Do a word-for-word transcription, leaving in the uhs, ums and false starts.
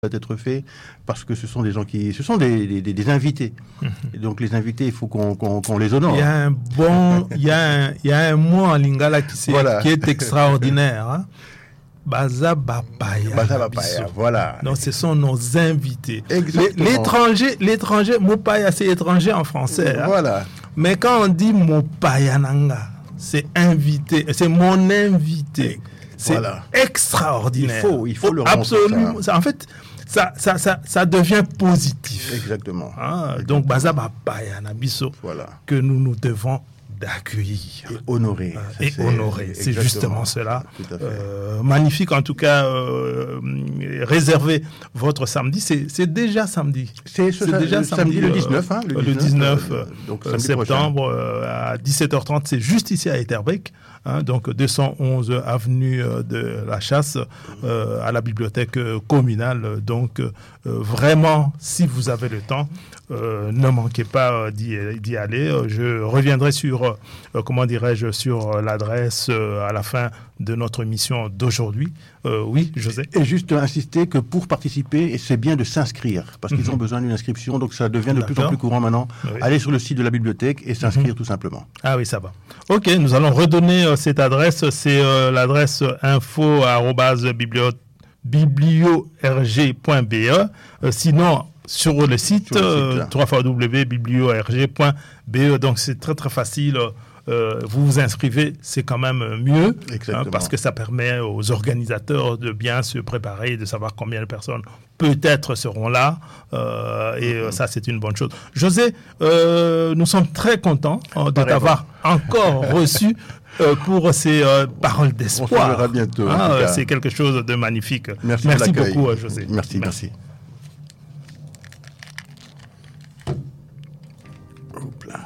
être fait parce que ce sont des gens qui, ce sont des, des, des invités. Mmh. Et donc les invités, il faut qu'on, qu'on, qu'on les honore. Il y a un bon, il y a un, il y a un mot en lingala qui, c'est, voilà. qui est extraordinaire. Hein? Baza Bapaya. Baza Bapaya, voilà. Donc ce sont nos invités. Exactement. L'étranger, l'étranger, Mopaya c'est étranger en français. Hein? Voilà. Mais quand on dit Mopaya Nanga, c'est invité, c'est mon invité. C'est voilà. extraordinaire. Il faut, il faut le absolument. Ça. En fait, ça, ça, ça, ça devient positif. Exactement. Ah, Exactement. Donc, Baza Bapaya Nabiso, voilà. que nous nous devons d'accueillir. Et honorer. Euh, et c'est, honorer. C'est justement cela. Euh, magnifique, en tout cas, euh, réservez votre samedi. C'est, c'est déjà samedi. C'est, ce, c'est déjà le samedi, samedi le dix-neuf. Hein, le, le dix-neuf euh, donc, euh, septembre euh, à dix-sept heures trente. C'est juste ici à Etterbeek. Hein, donc deux cent onze avenue de la Chasse euh, à la bibliothèque communale. Donc euh, vraiment, si vous avez le temps, euh, ne manquez pas d'y, d'y aller. Je reviendrai sur, euh, comment dirais-je, sur l'adresse euh, à la fin de notre émission d'aujourd'hui. Euh, oui, José. Et juste insister que pour participer, c'est bien de s'inscrire, parce qu'ils mm-hmm. ont besoin d'une inscription, donc ça devient de D'accord. plus en plus courant maintenant. Oui. Aller sur le site de la bibliothèque et s'inscrire mm-hmm. tout simplement. Ah oui, ça va. Ok, nous allons redonner euh, cette adresse. C'est euh, l'adresse info arobase biblio-rg point b e. Euh, sinon, sur le site, sur le site euh, w w w point biblio-rg point b e. Donc, c'est très, très facile. Euh, vous vous inscrivez, c'est quand même mieux hein, parce que ça permet aux organisateurs de bien se préparer et de savoir combien de personnes peut-être seront là euh, et mm-hmm. ça c'est une bonne chose. José, euh, nous sommes très contents euh, de t'avoir encore reçu euh, pour ces euh, paroles d'espoir. On se verra bientôt. Ah, c'est quelque chose de magnifique. Merci, merci beaucoup José. Merci, merci. merci. Hop là.